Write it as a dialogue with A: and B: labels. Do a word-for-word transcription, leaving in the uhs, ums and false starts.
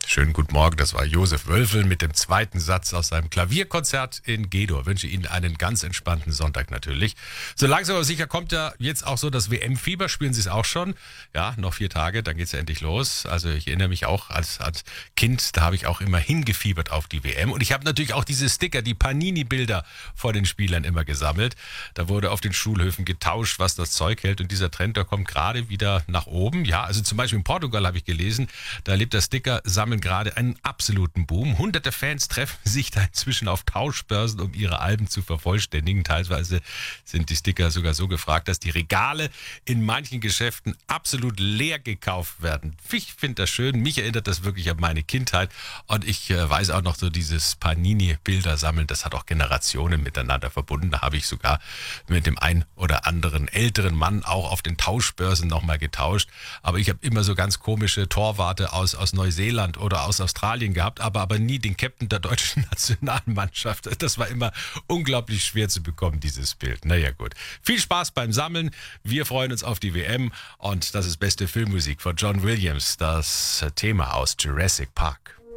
A: Schönen guten Morgen, das war Josef Wölfel mit dem zweiten Satz aus seinem Klavierkonzert in G-Dur. Wünsche Ihnen einen ganz entspannten Sonntag natürlich. So langsam aber sicher kommt ja jetzt auch so das W M-Fieber. Spielen Sie es auch schon? Ja, noch vier Tage, dann geht's ja endlich los. Also ich erinnere mich auch als, als Kind, da habe ich auch immer hingefiebert auf die W M. Und ich habe natürlich auch diese Sticker, die Panini-Bilder vor den Spielern immer gesammelt. Da wurde auf den Schulhöfen getauscht, was das Zeug hält. Und dieser Trend, der kommt gerade wieder nach oben. Ja, also zum Beispiel in Portugal habe ich gelesen, da lebt der Sticker sammeln gerade einen absoluten Boom. Hunderte Fans treffen sich da inzwischen auf Tauschbörsen, um ihre Alben zu vervollständigen. Teilweise sind die Sticker sogar so gefragt, dass die Regale in manchen Geschäften absolut leer gekauft werden. Ich finde das schön. Mich erinnert das wirklich an meine Kindheit. Und ich äh, weiß auch noch so dieses Panini-Bilder sammeln, das hat auch Generationen miteinander verbunden. Da habe ich sogar mit dem ein oder anderen älteren Mann auch auf den Tauschbörsen nochmal getauscht. Aber ich habe immer so ganz komische Torwarte aus, aus Neuseeland oder aus Australien gehabt, aber, aber nie den Captain der deutschen Nationalmannschaft. Das war immer unglaublich schwer zu bekommen, dieses Bild. Naja gut, viel Spaß beim Sammeln. Wir freuen uns auf die W M und das ist beste Filmmusik von John Williams, das Thema aus Jurassic Park.